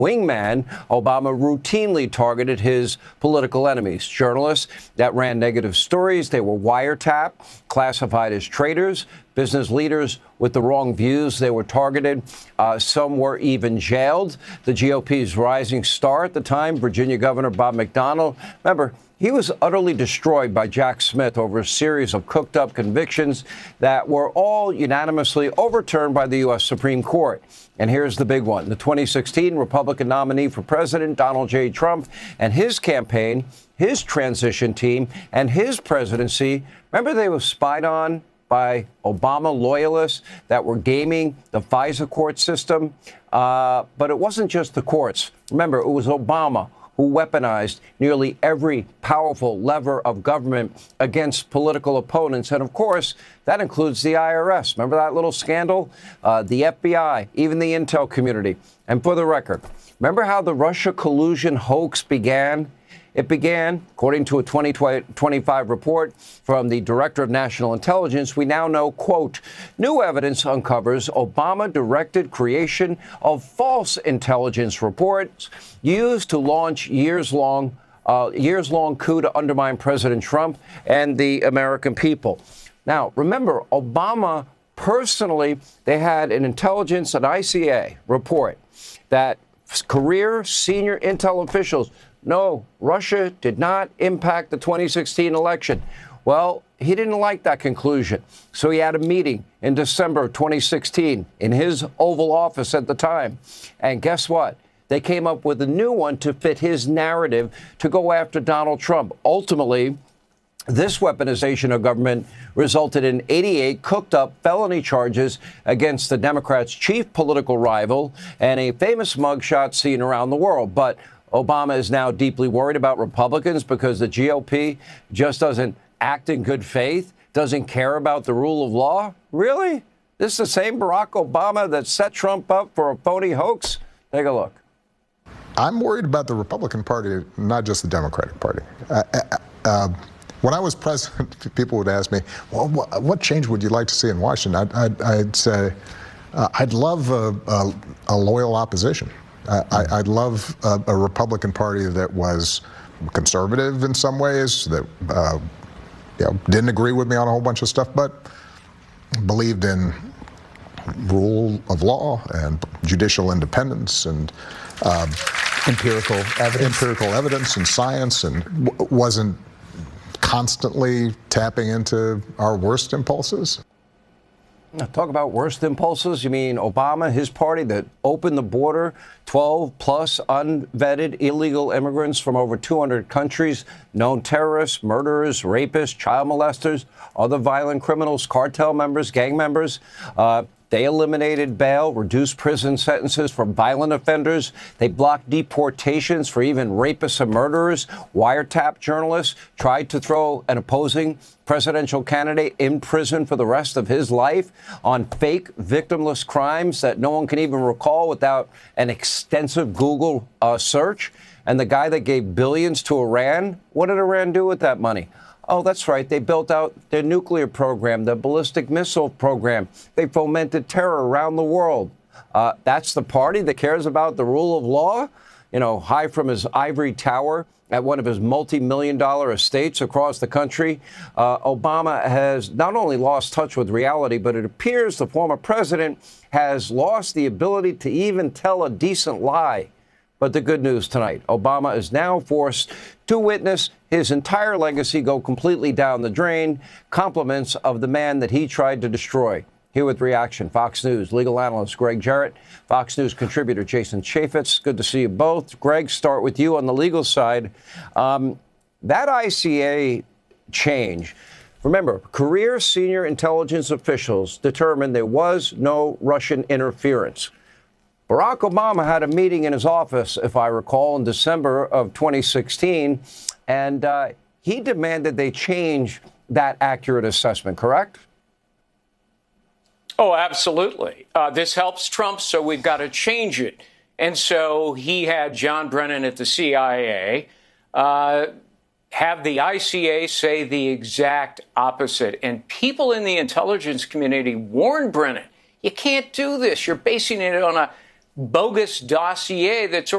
wingman, Obama routinely targeted his political enemies, journalists that ran negative stories. They were wiretapped, classified as traitors, business leaders with the wrong views. They were targeted. Some were even jailed. The GOP's rising star at the time, Virginia Governor Bob McDonnell, remember, he was utterly destroyed by Jack Smith over a series of cooked-up convictions that were all unanimously overturned by the U.S. Supreme Court. And here's the big one. The 2016 Republican nominee for president, Donald J. Trump, and his campaign, his transition team, and his presidency, remember they were spied on by Obama loyalists that were gaming the FISA court system? But it wasn't just the courts. Remember, it was Obama who weaponized nearly every powerful lever of government against political opponents. And, of course, that includes the IRS. Remember that little scandal? The FBI, even the intel community. And for the record, remember how the Russia collusion hoax began? It began, according to a 2025 report from the Director of National Intelligence, we now know, quote, new evidence uncovers Obama-directed creation of false intelligence reports used to launch years-long coup to undermine President Trump and the American people. Now, remember, Obama personally, they had an intelligence, an ICA report that career senior intel officials, no, Russia did not impact the 2016 election. Well, he didn't like that conclusion. So he had a meeting in December of 2016 in his Oval Office at the time. And guess what? They came up with a new one to fit his narrative to go after Donald Trump. Ultimately, this weaponization of government resulted in 88 cooked-up felony charges against the Democrats' chief political rival and a famous mugshot seen around the world. But Obama is now deeply worried about Republicans because the GOP just doesn't act in good faith, doesn't care about the rule of law. Really? This is the same Barack Obama that set Trump up for a phony hoax? Take a look. I'm worried about the Republican Party, not just the Democratic Party. When I was president, people would ask me, well, what change would you like to see in Washington? I'd say, I'd love a loyal opposition. I'd love a Republican Party that was conservative in some ways, that didn't agree with me on a whole bunch of stuff, but believed in rule of law and judicial independence and empirical evidence and science, and wasn't constantly tapping into our worst impulses. Talk about worst impulses. You mean Obama, his party that opened the border, 12 plus unvetted illegal immigrants from over 200 countries, known terrorists, murderers, rapists, child molesters, other violent criminals, cartel members, gang members. They eliminated bail, reduced prison sentences for violent offenders. They blocked deportations for even rapists and murderers, wiretapped journalists, tried to throw an opposing presidential candidate in prison for the rest of his life on fake victimless crimes that no one can even recall without an extensive Google search. And the guy that gave billions to Iran, what did Iran do with that money? Oh, that's right. They built out their nuclear program, their ballistic missile program. They fomented terror around the world. That's the party that cares about the rule of law? You know, high from his ivory tower at one of his multi-million-dollar estates across the country. Obama has not only lost touch with reality, but it appears the former president has lost the ability to even tell a decent lie. But the good news tonight, Obama is now forced to witness his entire legacy go completely down the drain, compliments of the man that he tried to destroy. Here with reaction, Fox News legal analyst Greg Jarrett, Fox News contributor Jason Chaffetz. Good to see you both. Greg, start with you on the legal side. That ICA change, remember, career senior intelligence officials determined there was no Russian interference. Barack Obama had a meeting in his office, if I recall, in December of 2016, and he demanded they change that accurate assessment, correct? Oh, absolutely. This helps Trump, so we've got to change it. And so he had John Brennan at the CIA have the ICA say the exact opposite. And people in the intelligence community warned Brennan, you can't do this. You're basing it on a bogus dossier that's